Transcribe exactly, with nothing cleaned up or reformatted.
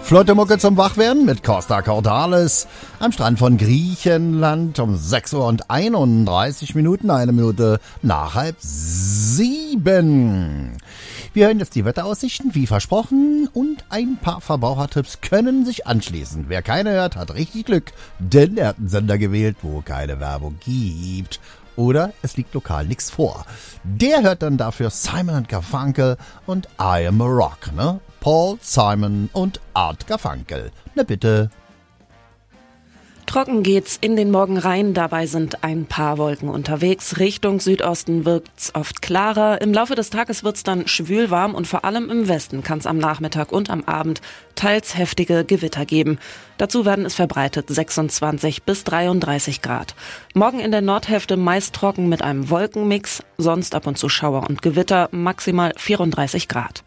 Flotte Mucke zum Wachwerden mit Costa Cordalis am Strand von Griechenland um sechs Uhr und einunddreißig Minuten, eine Minute nach halb sieben. Wir hören jetzt die Wetteraussichten, wie versprochen, und ein paar Verbrauchertipps können sich anschließen. Wer keine hört, hat richtig Glück, denn er hat einen Sender gewählt, wo keine Werbung gibt. Oder es liegt lokal nichts vor. Der hört dann dafür Simon and Garfunkel und I Am a Rock, ne? Paul Simon und Art Garfunkel. Na bitte. Trocken geht's in den Morgen rein, dabei sind ein paar Wolken unterwegs. Richtung Südosten wirkt's oft klarer. Im Laufe des Tages wird's dann schwül warm und vor allem im Westen kann's am Nachmittag und am Abend teils heftige Gewitter geben. Dazu werden es verbreitet sechsundzwanzig bis dreiunddreißig Grad. Morgen in der Nordhälfte meist trocken mit einem Wolkenmix, sonst ab und zu Schauer und Gewitter, maximal vierunddreißig Grad.